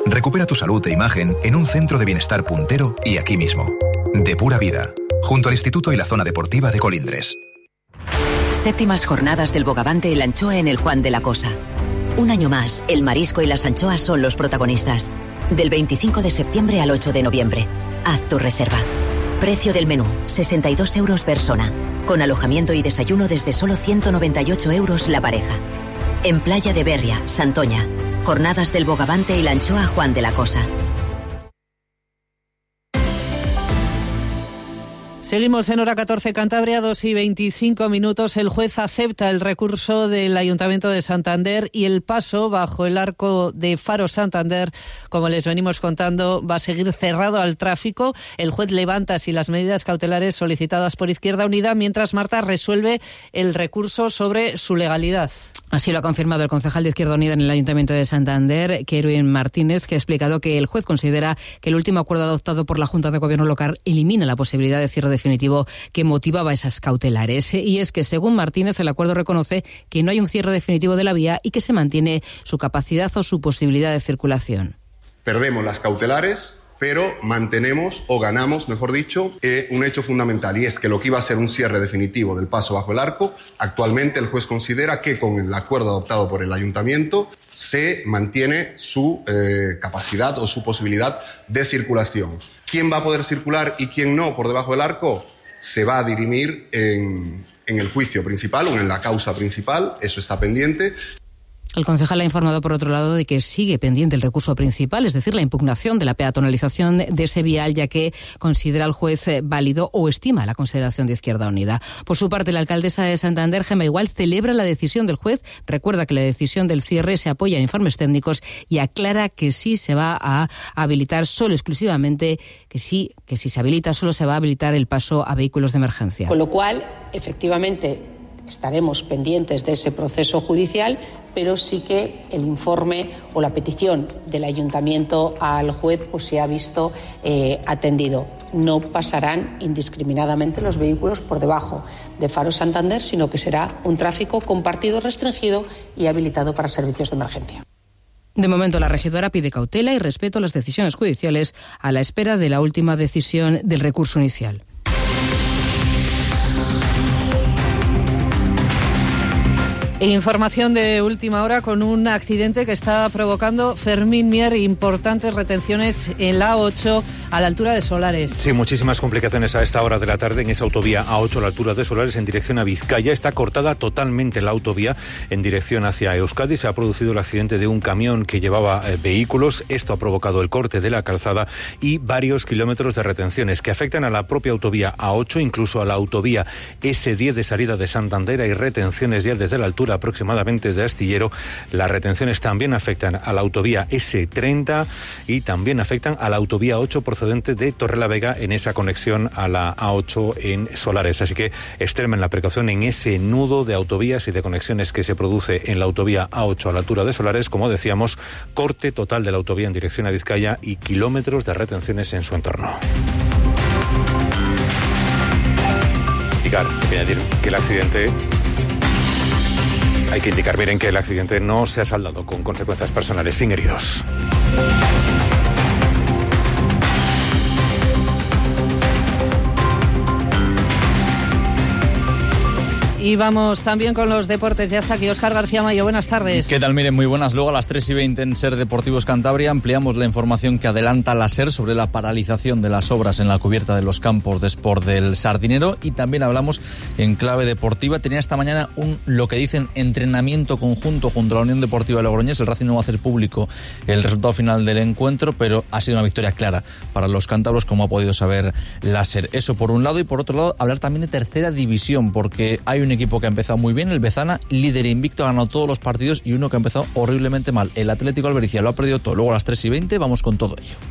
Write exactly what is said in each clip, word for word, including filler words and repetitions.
Recupera tu salud e imagen en un centro de bienestar puntero y aquí mismo. De Pura Vida, junto al Instituto y la Zona Deportiva de Colindres. Séptimas jornadas del Bogavante y la anchoa en el Juan de la Cosa. Un año más, el marisco y las anchoas son los protagonistas. Del veinticinco de septiembre al ocho de noviembre. Haz tu reserva. Precio del menú, sesenta y dos euros persona. Con alojamiento y desayuno desde solo ciento noventa y ocho euros la pareja. En Playa de Berria, Santoña. Jornadas del Bogavante y la anchoa Juan de la Cosa. Seguimos en hora catorce Cantabria, dos y veinticinco minutos. El juez acepta el recurso del Ayuntamiento de Santander y el paso bajo el arco de Faro Santander, como les venimos contando, va a seguir cerrado al tráfico. El juez levanta así las medidas cautelares solicitadas por Izquierda Unida, mientras Marta resuelve el recurso sobre su legalidad. Así lo ha confirmado el concejal de Izquierda Unida en el Ayuntamiento de Santander, Kerwin Martínez, que ha explicado que el juez considera que el último acuerdo adoptado por la Junta de Gobierno local elimina la posibilidad de cierre definitivo que motivaba esas cautelares. Y es que, según Martínez, el acuerdo reconoce que no hay un cierre definitivo de la vía y que se mantiene su capacidad o su posibilidad de circulación. Perdemos las cautelares, pero mantenemos, o ganamos, mejor dicho, eh, un hecho fundamental, y es que lo que iba a ser un cierre definitivo del paso bajo el arco, actualmente el juez considera que con el acuerdo adoptado por el Ayuntamiento se mantiene su eh, capacidad o su posibilidad de circulación. ¿Quién va a poder circular y quién no por debajo del arco? Se va a dirimir en, en el juicio principal o en la causa principal, eso está pendiente. El concejal ha informado, por otro lado, de que sigue pendiente el recurso principal, es decir, la impugnación de la peatonalización de ese vial, ya que considera el juez válido o estima la consideración de Izquierda Unida. Por su parte, la alcaldesa de Santander, Gemma Igual, celebra la decisión del juez, recuerda que la decisión del cierre se apoya en informes técnicos y aclara que sí se va a habilitar solo exclusivamente, que sí, que si se habilita solo se va a habilitar el paso a vehículos de emergencia. Con lo cual, efectivamente, estaremos pendientes de ese proceso judicial, pero sí que el informe o la petición del Ayuntamiento al juez pues se ha visto eh, atendido. No pasarán indiscriminadamente los vehículos por debajo de Faro Santander, sino que será un tráfico compartido, restringido y habilitado para servicios de emergencia. De momento, la regidora pide cautela y respeto a las decisiones judiciales a la espera de la última decisión del recurso inicial. Información de última hora con un accidente que está provocando, Fermín Mier, importantes retenciones en la A ocho a la altura de Solares. Sí, muchísimas complicaciones a esta hora de la tarde en esa autovía A ocho a la altura de Solares en dirección a Vizcaya. Está cortada totalmente la autovía en dirección hacia Euskadi. Se ha producido el accidente de un camión que llevaba eh, vehículos. Esto ha provocado el corte de la calzada y varios kilómetros de retenciones que afectan a la propia autovía A ocho, incluso a la autovía ese diez de salida de Santander. Hay retenciones ya desde la altura aproximadamente de Astillero. Las retenciones también afectan a la autovía ese treinta y también afectan a la autovía ocho procedente de Torrelavega en esa conexión a la A ocho en Solares. Así que extremen la precaución en ese nudo de autovías y de conexiones que se produce en la autovía A ocho a la altura de Solares. Como decíamos, corte total de la autovía en dirección a Vizcaya y kilómetros de retenciones en su entorno. Y claro, hay que añadir que el accidente... Hay que indicar, miren, que el accidente no se ha saldado con consecuencias personales, sin heridos. Y vamos también con los deportes. Ya está aquí Óscar García Mayo. Buenas tardes. ¿Qué tal? Miren, muy buenas. Luego a las tres y veinte en SER Deportivos Cantabria ampliamos la información que adelanta la SER sobre la paralización de las obras en la cubierta de los campos de Sport del Sardinero, y también hablamos en clave deportiva. Tenía esta mañana un, lo que dicen, entrenamiento conjunto junto a la Unión Deportiva de Logroñés. El Racing no va a hacer público el resultado final del encuentro, pero ha sido una victoria clara para los cántabros, como ha podido saber la SER. Eso por un lado, y por otro lado hablar también de tercera división, porque hay un equipo que ha empezado muy bien, el Bezana, líder invicto, ha ganado todos los partidos, y uno que ha empezado horriblemente mal, el Atlético Albericia, lo ha perdido todo. Luego a las tres y veinte vamos con todo ello.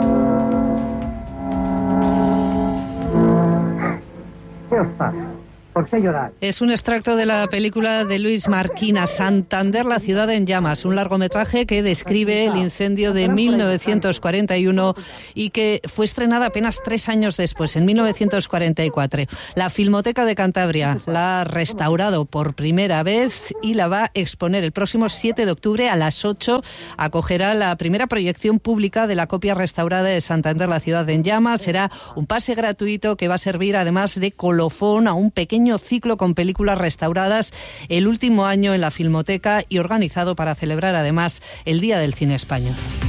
¿Qué os pasa? ¿Por qué llorar? Es un extracto de la película de Luis Marquina, Santander, la ciudad en llamas, un largometraje que describe el incendio de mil novecientos cuarenta y uno y que fue estrenada apenas tres años después, en mil novecientos cuarenta y cuatro. La Filmoteca de Cantabria la ha restaurado por primera vez y la va a exponer el próximo siete de octubre a las ocho. Acogerá la primera proyección pública de la copia restaurada de Santander, la ciudad en llamas. Será un pase gratuito que va a servir además de colofón a un pequeño ciclo con películas restauradas el último año en la Filmoteca y organizado para celebrar además el Día del Cine Español.